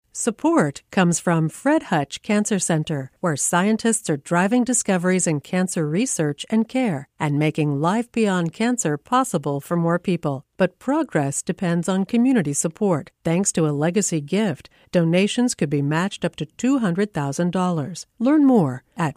Support comes from Fred Hutch Cancer Center, where scientists are driving discoveries in cancer research and care and making life beyond cancer possible for more people. But progress depends on community support. Thanks to a legacy gift, donations could be matched up to $200,000. Learn more at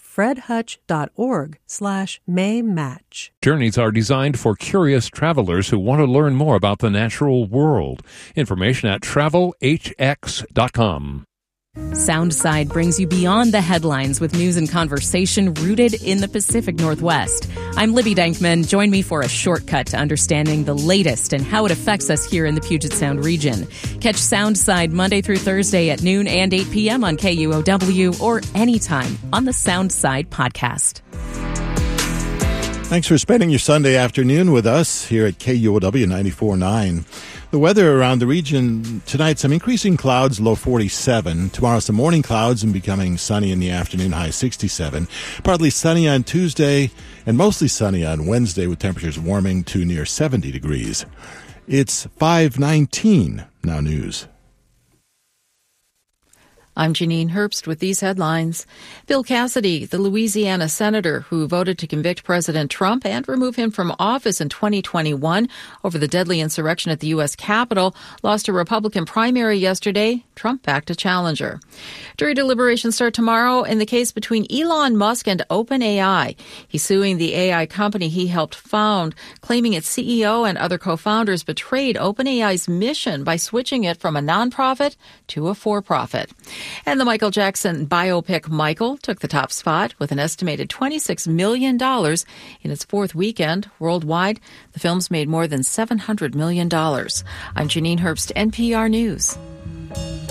fredhutch.org/maymatch. Journeys are designed for curious travelers who want to learn more about the natural world. Information at travelhx.com. Soundside brings you beyond the headlines with news and conversation rooted in the Pacific Northwest. I'm Libby Dankman. Join me for a shortcut to understanding the latest and how it affects us here in the Puget Sound region. Catch Soundside Monday through Thursday at noon and 8 p.m. on KUOW or anytime on the Soundside podcast. Thanks for spending your Sunday afternoon with us here at KUOW 94.9. The weather around the region tonight, some increasing clouds, low 47. Tomorrow, some morning clouds and becoming sunny in the afternoon, high 67. Partly sunny on Tuesday and mostly sunny on Wednesday with temperatures warming to near 70 degrees. It's 5:19 now news. I'm Janine Herbst with these headlines. Bill Cassidy, the Louisiana senator who voted to convict President Trump and remove him from office in 2021 over the deadly insurrection at the U.S. Capitol, lost a Republican primary yesterday. Trump backed a challenger. Jury deliberations start tomorrow in the case between Elon Musk and OpenAI. He's suing the AI company he helped found, claiming its CEO and other co-founders betrayed OpenAI's mission by switching it from a nonprofit to a for-profit. And the Michael Jackson biopic Michael took the top spot with an estimated $26 million in its fourth weekend. Worldwide, the film's made more than $700 million. I'm Janine Herbst, NPR News.